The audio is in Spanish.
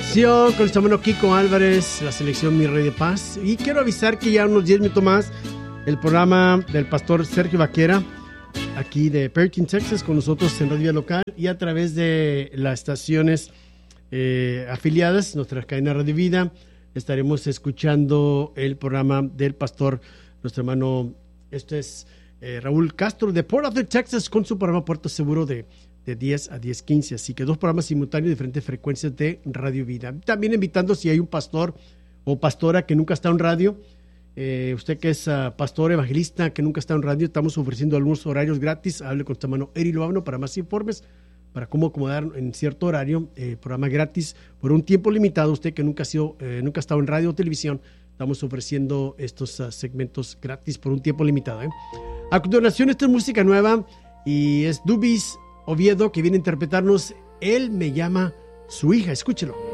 Con nuestro hermano Kiko Álvarez, la selección Mi Rey de Paz. Y quiero avisar que ya unos 10 minutos más el programa del pastor Sergio Vaquera, aquí de Perkin, Texas, con nosotros en Radio Vida Local y a través de las estaciones afiliadas, nuestra cadena Radio Vida, estaremos escuchando el programa del pastor, nuestro hermano, Raúl Castro de Port Arthur, Texas, con su programa Puerto Seguro de 10 a 10:15, así que 2 programas simultáneos de diferentes frecuencias de Radio Vida. También invitando si hay un pastor o pastora que nunca está en radio, usted que es pastor evangelista que nunca está en radio, estamos ofreciendo algunos horarios gratis. Hable con su hermano Eri Loabno para más informes, para cómo acomodar en cierto horario, programa gratis por un tiempo limitado. Usted que nunca ha estado en radio o televisión, estamos ofreciendo estos segmentos gratis por un tiempo limitado. A continuación, esta es música nueva y es Dubis Oviedo, que viene a interpretarnos Él me llama su hija. Escúchelo.